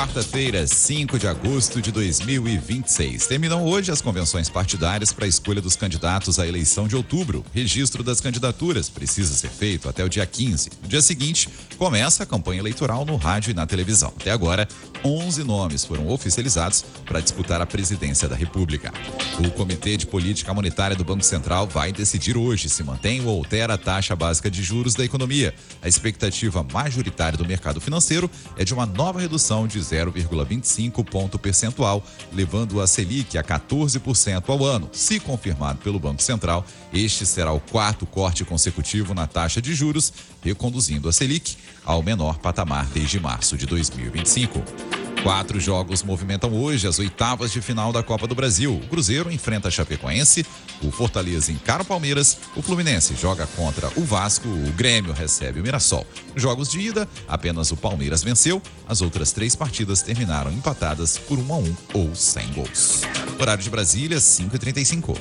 Quarta-feira, 5 de agosto de 2026. Terminam hoje as convenções partidárias para a escolha dos candidatos à eleição de outubro. Registro das candidaturas precisa ser feito até o dia 15. No dia seguinte, começa a campanha eleitoral no rádio e na televisão. Até agora, 11 nomes foram oficializados para disputar a presidência da República. O Comitê de Política Monetária do Banco Central vai decidir hoje se mantém ou altera a taxa básica de juros da economia. A expectativa majoritária do mercado financeiro é de uma nova redução de 0,25 ponto percentual, levando a Selic a 14% ao ano. Se confirmado pelo Banco Central, este será o quarto corte consecutivo na taxa de juros, reconduzindo a Selic ao menor patamar desde março de 2025. 4 jogos movimentam hoje as oitavas de final da Copa do Brasil. O Cruzeiro enfrenta a Chapecoense, o Fortaleza encara o Palmeiras, o Fluminense joga contra o Vasco, o Grêmio recebe o Mirassol. Nos jogos de ida, apenas o Palmeiras venceu, as outras 3 partidas terminaram empatadas por 1-1 ou sem gols. Horário de Brasília, 5h35.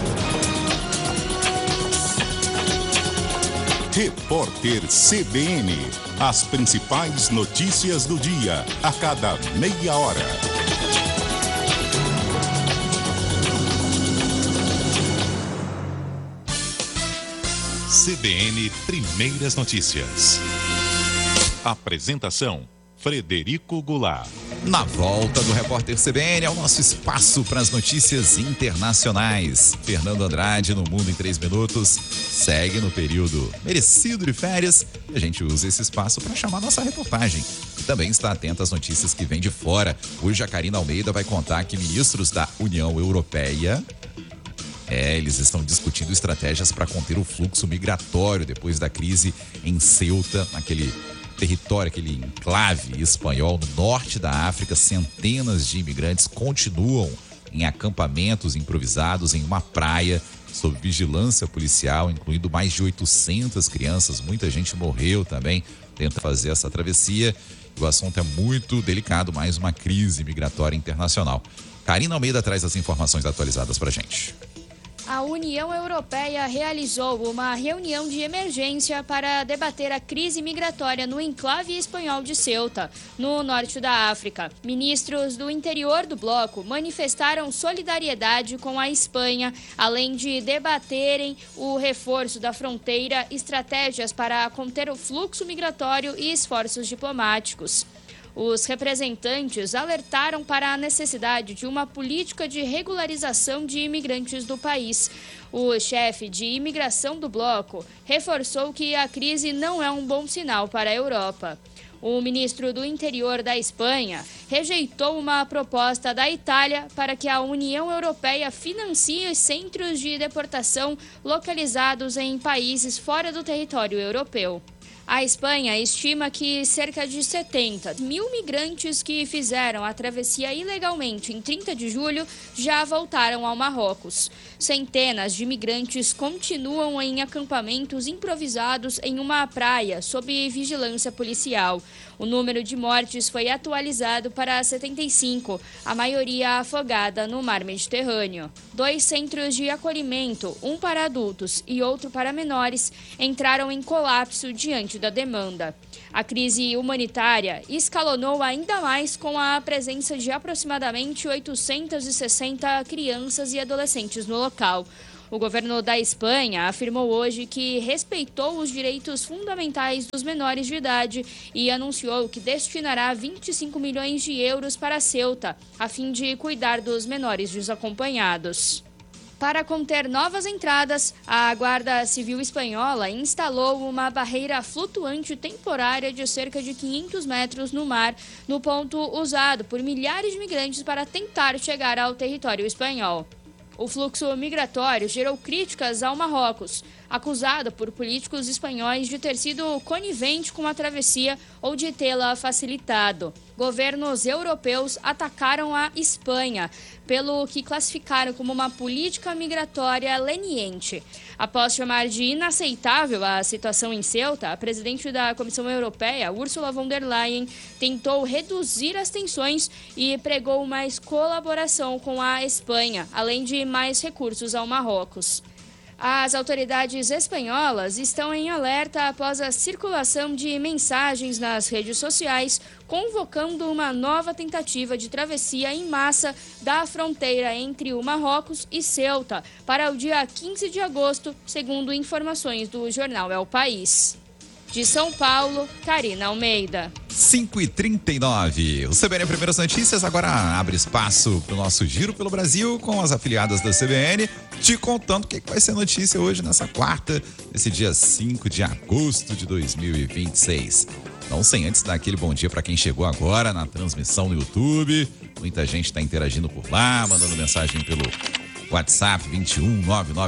Repórter CBN. As principais notícias do dia, a cada meia hora. CBN Primeiras Notícias. Apresentação: Frederico Goulart. Na volta do Repórter CBN é o nosso espaço para as notícias internacionais. Fernando Andrade, no Mundo em 3 Minutos, segue no período merecido de férias e a gente usa esse espaço para chamar nossa reportagem. E também está atento às notícias que vêm de fora. Hoje a Karina Almeida vai contar que ministros da União Europeia eles estão discutindo estratégias para conter o fluxo migratório depois da crise em Ceuta, naquele território, aquele enclave espanhol no norte da África. Centenas de imigrantes continuam em acampamentos improvisados em uma praia sob vigilância policial, incluindo mais de 800 crianças. Muita gente morreu também tentando fazer essa travessia. O assunto é muito delicado, mais uma crise migratória internacional. Karina Almeida traz as informações atualizadas pra gente. A União Europeia realizou uma reunião de emergência para debater a crise migratória no enclave espanhol de Ceuta, no norte da África. Ministros do interior do bloco manifestaram solidariedade com a Espanha, além de debaterem o reforço da fronteira, estratégias para conter o fluxo migratório e esforços diplomáticos. Os representantes alertaram para a necessidade de uma política de regularização de imigrantes do país. O chefe de imigração do bloco reforçou que a crise não é um bom sinal para a Europa. O ministro do Interior da Espanha rejeitou uma proposta da Itália para que a União Europeia financie centros de deportação localizados em países fora do território europeu. A Espanha estima que cerca de 70 mil migrantes que fizeram a travessia ilegalmente em 30 de julho já voltaram ao Marrocos. Centenas de migrantes continuam em acampamentos improvisados em uma praia sob vigilância policial. O número de mortes foi atualizado para 75, a maioria afogada no mar Mediterrâneo. 2 centros de acolhimento, um para adultos e outro para menores, entraram em colapso diante da demanda. A crise humanitária escalonou ainda mais com a presença de aproximadamente 860 crianças e adolescentes no local. O governo da Espanha afirmou hoje que respeitou os direitos fundamentais dos menores de idade e anunciou que destinará 25 milhões de euros para Ceuta, a fim de cuidar dos menores desacompanhados. Para conter novas entradas, a Guarda Civil Espanhola instalou uma barreira flutuante temporária de cerca de 500 metros no mar, no ponto usado por milhares de migrantes para tentar chegar ao território espanhol. O fluxo migratório gerou críticas ao Marrocos, acusado por políticos espanhóis de ter sido conivente com a travessia ou de tê-la facilitado. Governos europeus atacaram a Espanha, pelo que classificaram como uma política migratória leniente. Após chamar de inaceitável a situação em Ceuta, a presidente da Comissão Europeia, Ursula von der Leyen, tentou reduzir as tensões e pregou mais colaboração com a Espanha, além de mais recursos ao Marrocos. As autoridades espanholas estão em alerta após a circulação de mensagens nas redes sociais convocando uma nova tentativa de travessia em massa da fronteira entre o Marrocos e Ceuta para o dia 15 de agosto, segundo informações do jornal El País. De São Paulo, Karina Almeida. 5h39. O CBN Primeiras Notícias agora abre espaço para o nosso giro pelo Brasil com as afiliadas da CBN, te contando o que vai ser notícia hoje nessa quarta, nesse dia 5 de agosto de 2026. Não sem antes dar aquele bom dia para quem chegou agora na transmissão no YouTube. Muita gente está interagindo por lá, mandando mensagem pelo WhatsApp 21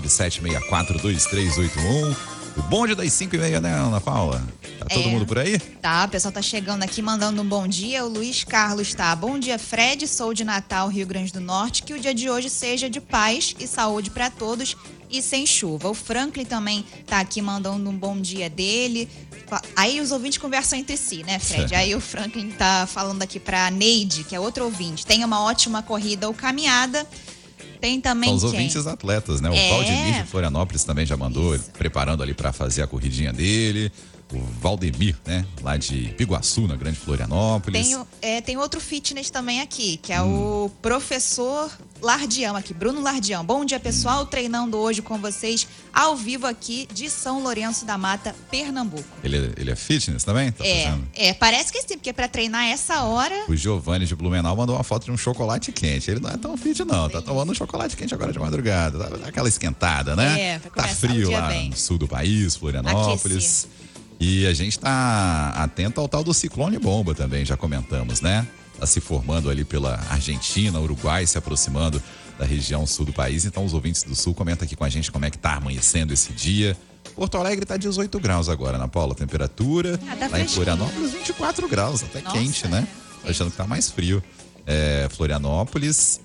997642381. O bonde das 5h30, né, Ana Paula? Tá todo mundo por aí? Tá, o pessoal tá chegando aqui mandando um bom dia. O Luiz Carlos tá. Bom dia, Fred. Sou de Natal, Rio Grande do Norte. Que o dia de hoje seja de paz e saúde para todos e sem chuva. O Franklin também tá aqui mandando um bom dia dele. Aí os ouvintes conversam entre si, né, Fred? Aí o Franklin tá falando aqui pra Neide, que é outro ouvinte. Tenha uma ótima corrida ou caminhada. Tem também são os ouvintes atletas, né? O Valdemir de Florianópolis também já mandou, preparando ali para fazer a corridinha dele. O Valdemir, né? Lá de Piguaçu, na Grande Florianópolis. Tem outro fitness também aqui, que é o professor Lardião aqui, Bruno Lardião. Bom dia, pessoal. Treinando hoje com vocês ao vivo aqui de São Lourenço da Mata, Pernambuco. Ele é fitness também? Tá fazendo? Parece que sim, porque para treinar essa hora... O Giovanni de Blumenau mandou uma foto de um chocolate quente. Ele não é tão fit não, tá tomando um chocolate quente agora de madrugada. Dá aquela esquentada, né? Pra tá frio lá bem. No sul do país, Florianópolis. E a gente tá atento ao tal do ciclone bomba também, já comentamos, né? Tá se formando ali pela Argentina, Uruguai, se aproximando da região sul do país. Então os ouvintes do sul comentam aqui com a gente como é que tá amanhecendo esse dia. Porto Alegre tá 18 graus agora, Ana Paula, temperatura. Tá lá em Florianópolis 24 graus, até quente, né? Tô achando que tá mais frio. Florianópolis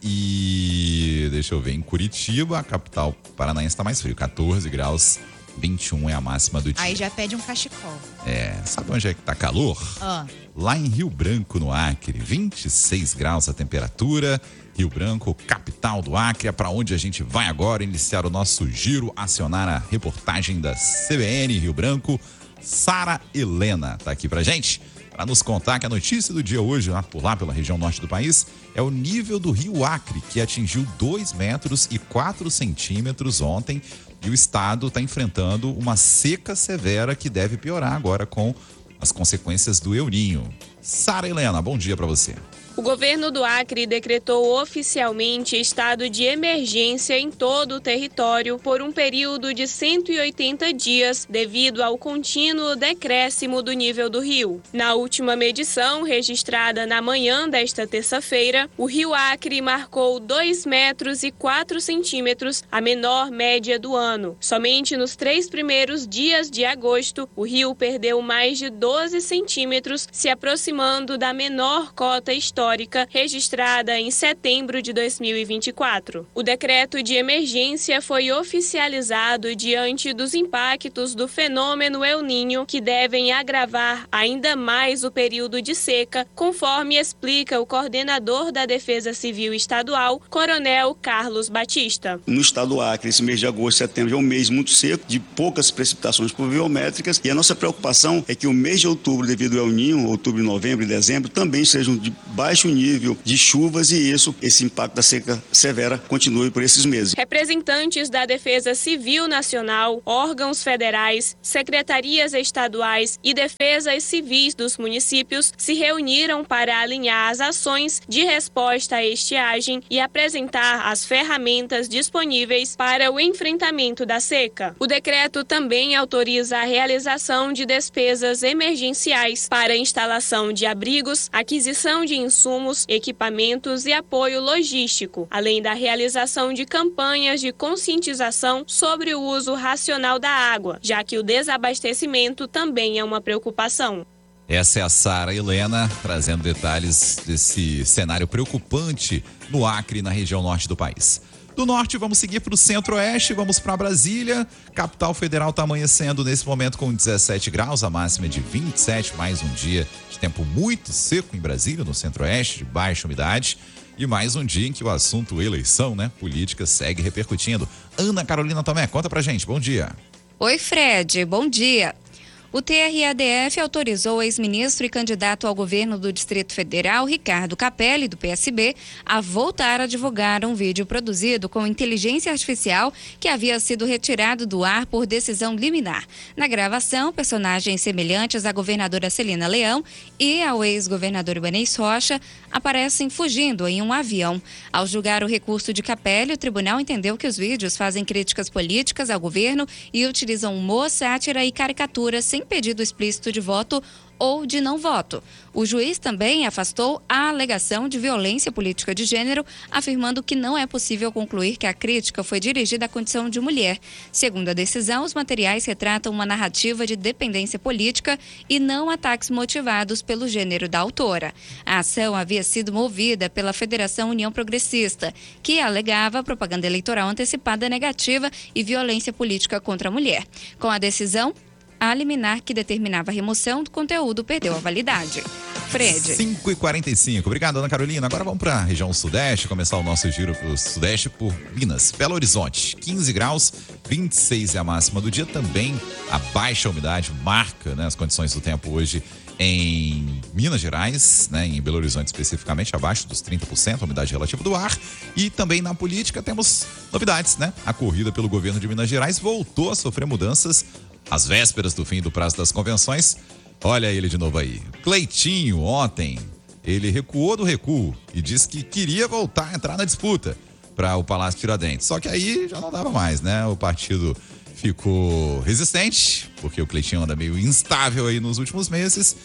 e deixa eu ver, em Curitiba, a capital paranaense tá mais frio, 14 graus. 21 é a máxima do dia. Aí já pede um cachecol. Sabe onde é que tá calor? Lá em Rio Branco, no Acre, 26 graus a temperatura. Rio Branco, capital do Acre, é para onde a gente vai agora iniciar o nosso giro, acionar a reportagem da CBN Rio Branco. Sara Helena tá aqui pra gente, para nos contar que a notícia do dia hoje, por lá pela região norte do país, é o nível do Rio Acre, que atingiu 2 metros e 4 centímetros ontem. E o estado está enfrentando uma seca severa que deve piorar agora com as consequências do El Niño. Sara Helena, bom dia para você. O governo do Acre decretou oficialmente estado de emergência em todo o território por um período de 180 dias devido ao contínuo decréscimo do nível do rio. Na última medição, registrada na manhã desta terça-feira, o rio Acre marcou 2 metros e 4 centímetros, a menor média do ano. Somente nos 3 primeiros dias de agosto, o rio perdeu mais de 12 centímetros, se aproximando da menor cota histórica registrada em setembro de 2024. O decreto de emergência foi oficializado diante dos impactos do fenômeno El Niño, que devem agravar ainda mais o período de seca, conforme explica o coordenador da Defesa Civil Estadual, Coronel Carlos Batista. No estado do Acre, esse mês de agosto e setembro é um mês muito seco, de poucas precipitações pluviométricas, e a nossa preocupação é que o mês de outubro, devido ao El Niño, outubro, novembro e dezembro, também sejam de baixo nível de chuvas e esse impacto da seca severa continue por esses meses. Representantes da Defesa Civil Nacional, órgãos federais, secretarias estaduais e defesas civis dos municípios se reuniram para alinhar as ações de resposta à estiagem e apresentar as ferramentas disponíveis para o enfrentamento da seca. O decreto também autoriza a realização de despesas emergenciais para instalação de abrigos, aquisição de insumos, equipamentos e apoio logístico, além da realização de campanhas de conscientização sobre o uso racional da água, já que o desabastecimento também é uma preocupação. Essa é a Sara Helena, trazendo detalhes desse cenário preocupante no Acre, na região norte do país. Do norte, vamos seguir para o centro-oeste, vamos para Brasília. Capital Federal está amanhecendo nesse momento com 17 graus, a máxima de 27, mais um dia de tempo muito seco em Brasília, no centro-oeste, de baixa umidade. e mais um dia em que o assunto eleição, né, política, segue repercutindo. Ana Carolina Tomé, conta pra gente, bom dia. Oi, Fred, bom dia. O TRADF autorizou o ex-ministro e candidato ao governo do Distrito Federal, Ricardo Capelli, do PSB, a voltar a divulgar um vídeo produzido com inteligência artificial que havia sido retirado do ar por decisão liminar. Na gravação, personagens semelhantes à governadora Celina Leão e ao ex-governador Ibanez Rocha aparecem fugindo em um avião. Ao julgar o recurso de Capelli, o tribunal entendeu que os vídeos fazem críticas políticas ao governo e utilizam humor, sátira e caricatura sem pedido explícito de voto ou de não voto. O juiz também afastou a alegação de violência política de gênero, afirmando que não é possível concluir que a crítica foi dirigida à condição de mulher. Segundo a decisão, os materiais retratam uma narrativa de dependência política e não ataques motivados pelo gênero da autora. A ação havia sido movida pela Federação União Progressista, que alegava propaganda eleitoral antecipada negativa e violência política contra a mulher. Com a decisão, a liminar que determinava a remoção do conteúdo perdeu a validade. Fred. 5h45. Obrigado, Ana Carolina. Agora vamos para a região sudeste, começar o nosso giro para o sudeste por Minas. Belo Horizonte, 15 graus, 26 é a máxima do dia. Também a baixa umidade marca, né, as condições do tempo hoje em Minas Gerais, né, em Belo Horizonte especificamente, abaixo dos 30% a umidade relativa do ar. E também na política temos novidades, né? A corrida pelo governo de Minas Gerais voltou a sofrer mudanças às vésperas do fim do prazo das convenções. Olha ele de novo aí. Cleitinho, ontem, ele recuou do recuo e disse que queria voltar a entrar na disputa para o Palácio Tiradentes. Só que aí já não dava mais, né? O partido ficou resistente, porque o Cleitinho anda meio instável aí nos últimos meses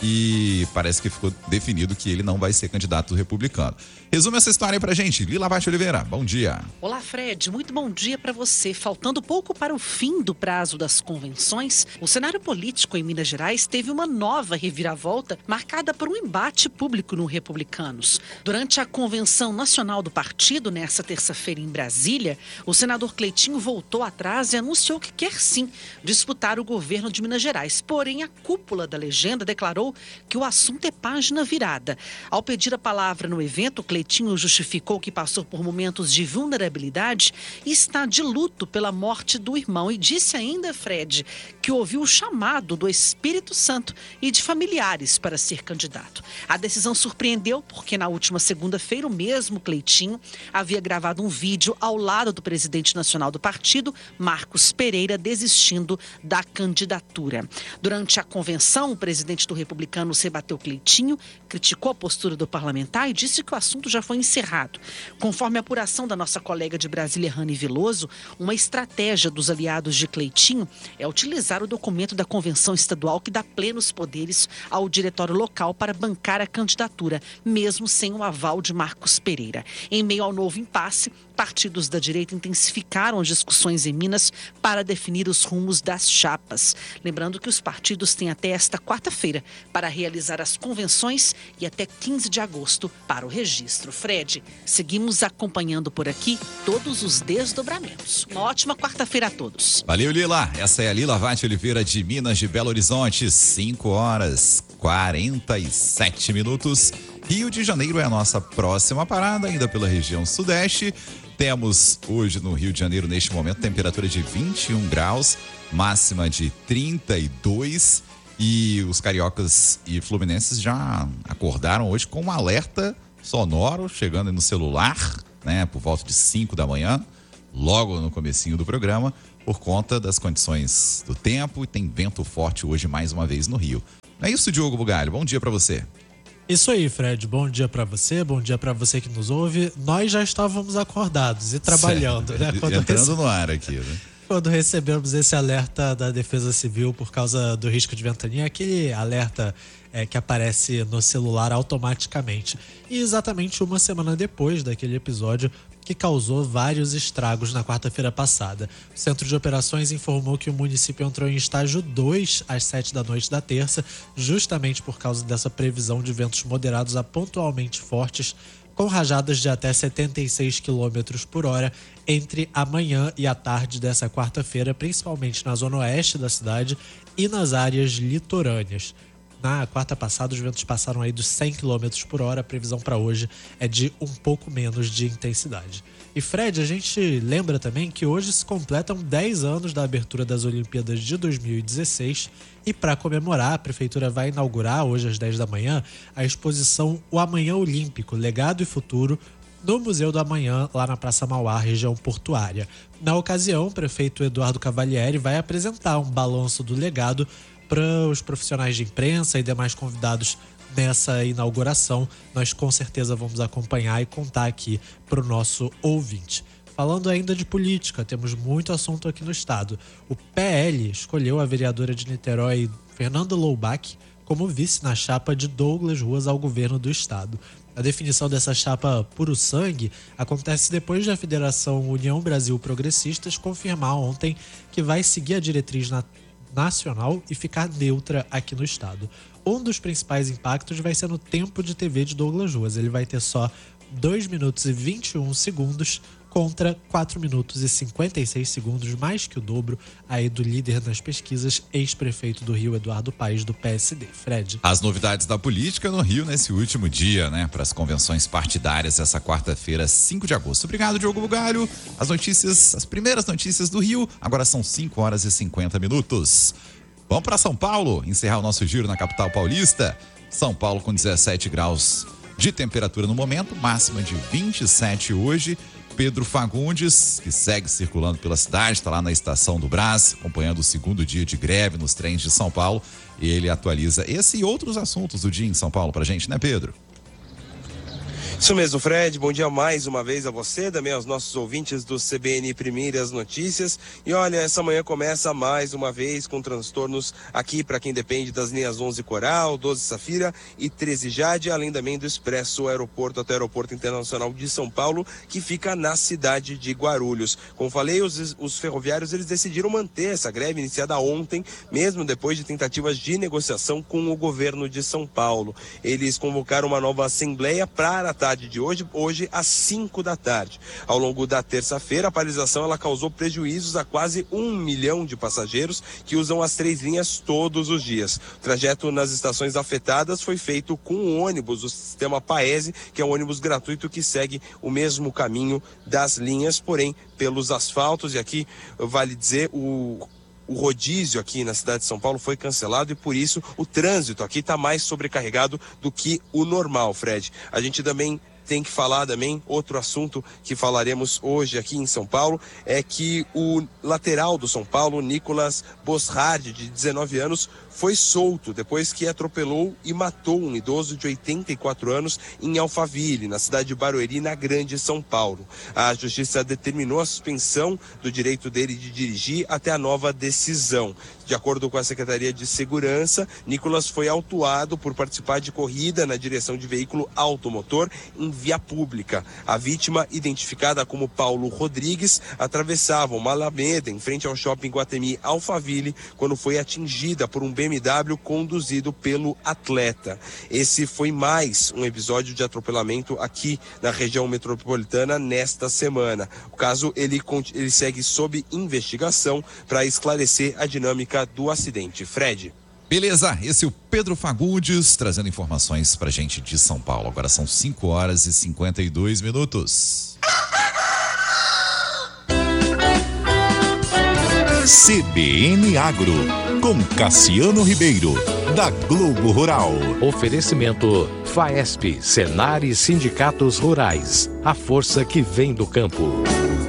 e parece que ficou definido que ele não vai ser candidato republicano. Resume essa história aí pra gente, Lila Vaz Oliveira, bom dia. Olá, Fred, muito bom dia para você. Faltando pouco para o fim do prazo das convenções, o cenário político em Minas Gerais teve uma nova reviravolta marcada por um embate público no Republicanos. Durante a convenção nacional do partido, nesta terça-feira em Brasília, o senador Cleitinho voltou atrás e anunciou que quer sim disputar o governo de Minas Gerais. Porém, a cúpula da legenda declarou que o assunto é página virada. Ao pedir a palavra no evento, Cleitinho justificou que passou por momentos de vulnerabilidade e está de luto pela morte do irmão. E disse ainda, Fred, que ouviu o chamado do Espírito Santo e de familiares para ser candidato. A decisão surpreendeu porque na última segunda-feira o mesmo Cleitinho havia gravado um vídeo ao lado do presidente nacional do partido, Marcos Pereira, desistindo da candidatura. Durante a convenção, o presidente do Republicanos rebateu Cleitinho, criticou a postura do parlamentar e disse que o assunto já foi encerrado. Conforme a apuração da nossa colega de Brasília, Rani Veloso, uma estratégia dos aliados de Cleitinho é utilizar o documento da convenção estadual que dá plenos poderes ao diretório local para bancar a candidatura, mesmo sem o aval de Marcos Pereira. Em meio ao novo impasse, partidos da direita intensificaram as discussões em Minas para definir os rumos das chapas. Lembrando que os partidos têm até esta quarta-feira para realizar as convenções e até 15 de agosto para o registro. Fred, seguimos acompanhando por aqui todos os desdobramentos. Uma ótima quarta-feira a todos. Valeu, Lila. Essa é a Lila Vaz Oliveira de Minas de Belo Horizonte, 5h47. Rio de Janeiro é a nossa próxima parada, ainda pela região sudeste. Temos hoje no Rio de Janeiro, neste momento, temperatura de 21 graus, máxima de 32. E os cariocas e fluminenses já acordaram hoje com um alerta sonoro chegando no celular, né, por volta de 5 da manhã, logo no comecinho do programa, por conta das condições do tempo, e tem vento forte hoje mais uma vez no Rio. É isso, Diogo Bugalho, bom dia para você. Isso aí, Fred, bom dia pra você que nos ouve. Nós já estávamos acordados e trabalhando, né? Entrando no ar aqui, né? Quando recebemos esse alerta da Defesa Civil por causa do risco de ventania, aquele alerta que aparece no celular automaticamente. E exatamente uma semana depois daquele episódio que causou vários estragos na quarta-feira passada. O Centro de Operações informou que o município entrou em estágio 2 às 7 da noite da terça, justamente por causa dessa previsão de ventos moderados a pontualmente fortes, com rajadas de até 76 km por hora entre a manhã e a tarde dessa quarta-feira, principalmente na zona oeste da cidade e nas áreas litorâneas. Na quarta passada, os ventos passaram aí dos 100 km por hora. A previsão para hoje é de um pouco menos de intensidade. E Fred, a gente lembra também que hoje se completam 10 anos da abertura das Olimpíadas de 2016 e para comemorar, a Prefeitura vai inaugurar hoje às 10 da manhã a exposição O Amanhã Olímpico, Legado e Futuro, no Museu do Amanhã, lá na Praça Mauá, região portuária. Na ocasião, o prefeito Eduardo Cavalieri vai apresentar um balanço do legado para os profissionais de imprensa e demais convidados nessa inauguração. Nós com certeza vamos acompanhar e contar aqui para o nosso ouvinte. Falando ainda de política, temos muito assunto aqui no estado. O PL escolheu a vereadora de Niterói, Fernanda Loubach, como vice na chapa de Douglas Ruas ao governo do estado. A definição dessa chapa puro sangue acontece depois da Federação União Brasil Progressistas confirmar ontem que vai seguir a diretriz nacional e ficar neutra aqui no estado. Um dos principais impactos vai ser no tempo de TV de Douglas Ruas. Ele vai ter só 2 minutos e 21 segundos contra 4 minutos e 56 segundos, mais que o dobro aí do líder nas pesquisas, ex-prefeito do Rio, Eduardo Paes, do PSD. Fred. As novidades da política no Rio nesse último dia, né? Para as convenções partidárias, essa quarta-feira, 5 de agosto. Obrigado, Diogo Bugalho. As primeiras notícias do Rio, agora são 5 horas e 50 minutos. Vamos para São Paulo, encerrar o nosso giro na capital paulista. São Paulo com 17 graus de temperatura no momento, máxima de 27 hoje. Pedro Fagundes, que segue circulando pela cidade, está lá na Estação do Brás, acompanhando o segundo dia de greve nos trens de São Paulo. E ele atualiza esse e outros assuntos do dia em São Paulo pra gente, né, Pedro? Isso mesmo, Fred. Bom dia mais uma vez a você, também aos nossos ouvintes do CBN Primeiras Notícias. E olha, essa manhã começa mais uma vez com transtornos aqui para quem depende das linhas 11 Coral, 12 Safira e 13 Jade, além também do Expresso Aeroporto até o Aeroporto Internacional de São Paulo, que fica na cidade de Guarulhos. Como falei, os ferroviários eles decidiram manter essa greve iniciada ontem, mesmo depois de tentativas de negociação com o governo de São Paulo. Eles convocaram uma nova assembleia para a tarde de hoje às 5 da tarde. Ao longo da terça-feira, a paralisação ela causou prejuízos a quase 1 milhão de passageiros que usam as 3 linhas todos os dias. O trajeto nas estações afetadas foi feito com o ônibus, o sistema Paese, que é um ônibus gratuito que segue o mesmo caminho das linhas, porém pelos asfaltos. E aqui vale dizer, o rodízio aqui na cidade de São Paulo foi cancelado e por isso o trânsito aqui está mais sobrecarregado do que o normal, Fred. A gente também tem que falar também, outro assunto que falaremos hoje aqui em São Paulo, é que o lateral do São Paulo, Nicolas Bossard, de 19 anos, foi solto depois que atropelou e matou um idoso de 84 anos em Alphaville, na cidade de Barueri, na Grande São Paulo. A justiça determinou a suspensão do direito dele de dirigir até a nova decisão. De acordo com a Secretaria de Segurança, Nicolas foi autuado por participar de corrida na direção de veículo automotor em via pública. A vítima, identificada como Paulo Rodrigues, atravessava uma alameda em frente ao shopping Guatemi Alphaville quando foi atingida por um BMW conduzido pelo atleta. Esse foi mais um episódio de atropelamento aqui na região metropolitana nesta semana. O caso ele segue sob investigação para esclarecer a dinâmica do acidente. Fred. Beleza, esse é o Pedro Fagundes trazendo informações pra gente de São Paulo. Agora são 5 horas e 52 minutos. CBN Agro, com Cassiano Ribeiro, da Globo Rural. Oferecimento Faesp, Senar e Sindicatos Rurais. A força que vem do campo.